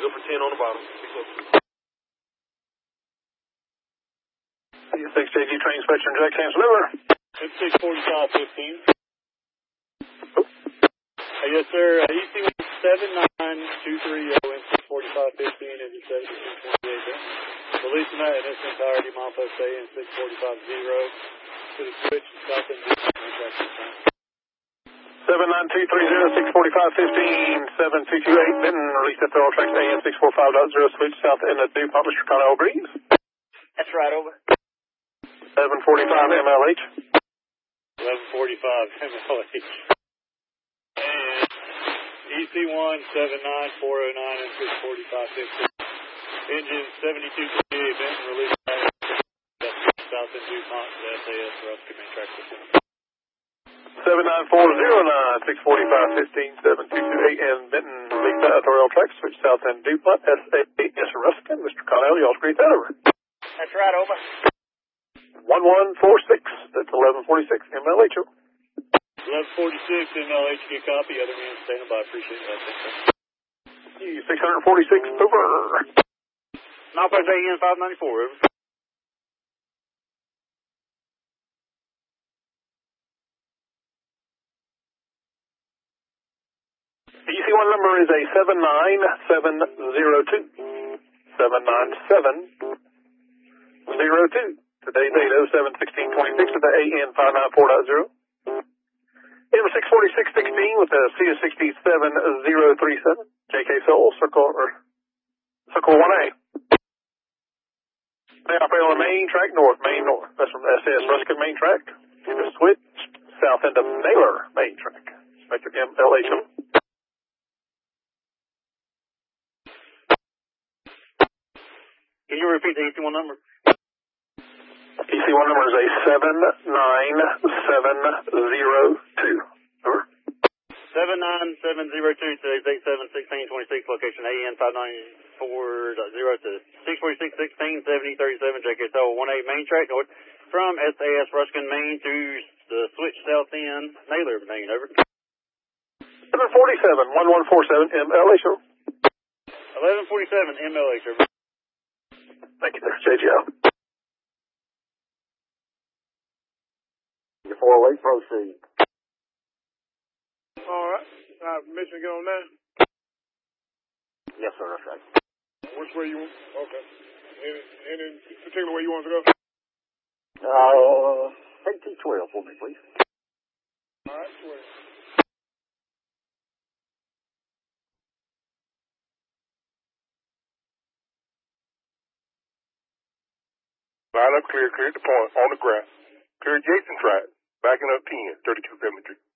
Go for 10 on the bottom. 6JG train inspection, Jack Sands River. It's 645-15. Yes, sir. EC 79230 and 645-15 is at 7228. Releasing that in its entirety, milepost A and 645-0 to the switch south and east. 79230, 645-15, 7228, Benton, release at the all tracks A and 645.0, switch south in the DuPont, Mr. Connell Breeze. That's right, over. 1145 MLH. 1145 MLH. And EC1 79409 and 645-15. Engine 7228, Benton, release that south in DuPont to SAS for us command track system. 79409, 645-15, 7228, and Benton, release at the rail track, switch south in DuPont, SAS Ruskin. Mr. Connell, y'all screen that over. That's right, over. 1146, that's 1146 MLH. 1146 MLH, get copy. Other man standing by. Appreciate that. 646, over. Milepost AN 594, over. The EC1 number is a 79702. 79702. Today's date 07-16-26 with the AN 594.0. Number 64616 with the CS67037. JK Soul, circle 1A. They operate on the main track north, main north. That's from the SAS Ruskin main track. To the switch, south end of Naylor main track. Inspector MLH. Can you repeat the EC1 number? EC1 number is a 79702. Over. 79702, today's date 7-16-26, location AN 594.0 to 646-16, 7037, JK Soul 1A main track north from SAS Ruskin Main to the switch south end, Naylor Main, over. 1147, 1147 MLH. 1147 MLH, over. Thank you, sir. JGL. 408, proceed. All right. Permission to get on that? Yes, sir, that's right. Which way you want? Okay. Any particular way you want to go? Take T12 for me, please. All right, 12. Line up clear, clear at the point, on the grass. Clear Jason track, backing up 10, 3273.